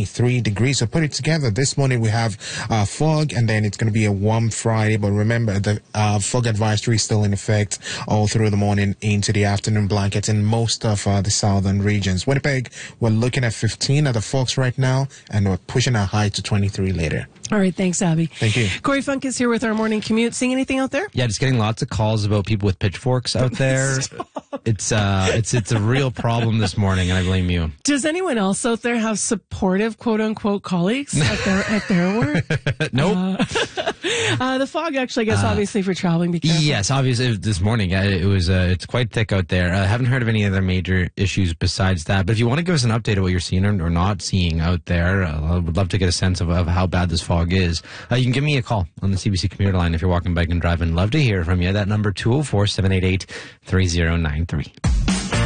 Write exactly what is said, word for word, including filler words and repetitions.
twenty-three degrees. So put it together. This morning we have uh, fog, and then it's going to be a warm Friday. But remember, the uh, fog advisory is still in effect all through the morning into the afternoon blanket in most of uh, the southern regions. Winnipeg, we're looking at fifteen at the Fox right now, and we're pushing our high to twenty-three later. All right, thanks, Abby. Thank you. Corey Funk is here with our morning commute. Seeing anything out there? Yeah, just getting lots of calls about people with pitchforks out there. It's uh, it's it's a real problem this morning, and I blame you. Does anyone else out there have supportive, quote unquote, colleagues at their at their work? Nope. Uh, uh, the fog, actually, I guess, uh, obviously for traveling. Be careful. Yes, obviously this morning uh, it was uh, it's quite thick out there. I uh, haven't heard of any other major issues besides that. But if you want to give us an update of what you're seeing or, or not seeing out there, uh, I would love to get a sense of, of how bad this fog is. Uh, you can give me a call on the C B C commuter line if you're walking, biking, and driving. Love to hear from you. That number two oh four, seven eight eight, three oh nine three.